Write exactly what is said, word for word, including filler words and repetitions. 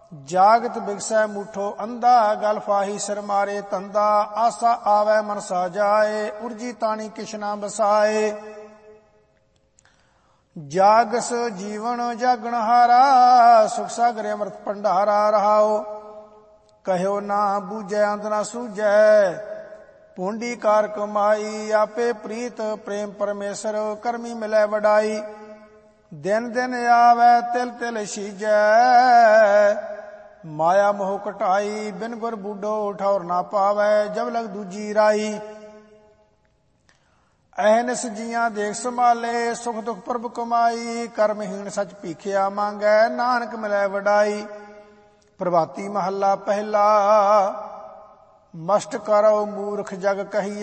ਜਾਗਤ ਬਿਗਸੈ ਮੂਠੋ ਅੰਧਾ, ਗਲ ਫਾਹੀ ਸਿਰ ਮਾਰੇ ਧੰਦਾ। ਆਸਾ ਆਵੈ ਮਨਸਾ ਜਾਏ, ਉਰਜੀ ਤਾਣੀ ਕਿਛ ਨਾ ਬਸਾਏ। ਜਾਗਸ ਜੀਵਨ ਜਾਗਣ ਹਾਰਾ, ਸੁਖ ਸਾਗਰ ਅੰਮ੍ਰਿਤ ਭੰਡਾਰਾ ਰਹਾਓ। ਕਹਿਓ ਨਾ ਬੂਝੈ ਅੰਤ ਨਾ ਸੂਝੈ, ਪੂੰਡੀ ਕਾਰ ਕਮਾਈ। ਆਪੇ ਪ੍ਰੀਤ ਪ੍ਰੇਮ ਪਰਮੇਸ਼ਰ, ਕਰਮੀ ਮਿਲੈ ਵਡਾਈ। ਦਿਨ ਦਿਨ ਆਵੈ ਤਿਲ ਤਿਲ ਸੀਜੈ, ਮਾਇਆ ਮੋਹ ਘਟਾਈ। ਬਿਨ ਗੁਰ ਬੁੱਢੋ ਠੌਰ ਨਾ ਪਾਵੈ, ਜਬ ਲਗ ਦੂਜੀ ਰਾਈ। ਅਹਨਿਸ ਜੀਆਂ ਦੇਖ ਸੰਭਾਲੇ, ਸੁਖ ਦੁਖ ਪ੍ਰਭ ਕਮਾਈ। ਕਰਮਹੀਣ ਸਚ ਭੀਖਿਆ ਮੰਗੈ, ਨਾਨਕ ਮਿਲੈ ਵਡਾਈ। ਪ੍ਰਭਾਤੀ ਮਹੱਲਾ ਪਹਿਲਾ। ਮਸਟ ਕਰੋ ਮੂਰਖ ਜਗ ਕਹੀਐ,